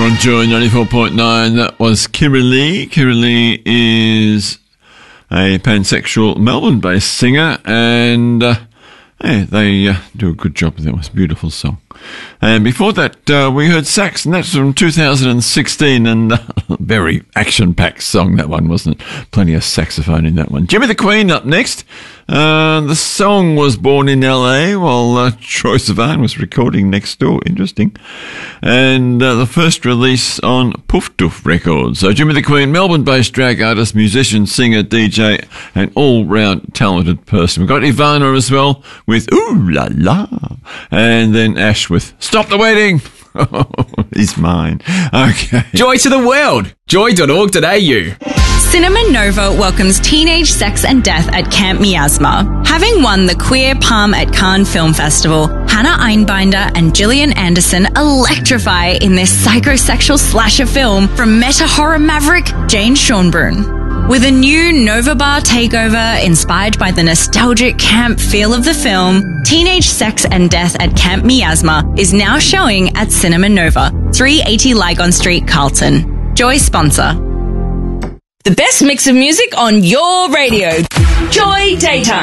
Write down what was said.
on Joy 94.9. That was Kira Lee. Kira Lee is a pansexual Melbourne-based singer, and they do a good job with that. It was a beautiful song. And before that, we heard Sax, and that's from 2016, and very action-packed song, that one, wasn't it? Plenty of saxophone in that one. Jimmy the Queen up next. The song was born in LA while Troye Sivan was recording next door. Interesting. And the first release on Poof Doof Records. So Jimmy the Queen, Melbourne-based drag artist, musician, singer, DJ, and all-round talented person. We've got Ivana as well with Ooh La La. And then Ash with Stop the Wedding. He's mine. Okay. Joy to the world. Joy.org.au. Cinema Nova welcomes Teenage Sex and Death at Camp Miasma. Having won the Queer Palm at Cannes Film Festival, Hannah Einbinder and Gillian Anderson electrify in this psychosexual slasher film from meta-horror maverick Jane Schonbrun. With a new Nova Bar takeover inspired by the nostalgic camp feel of the film, Teenage Sex and Death at Camp Miasma is now showing at Cinema Nova, 380 Lygon Street, Carlton. Joy sponsor. The best mix of music on your radio. Joy Daytime.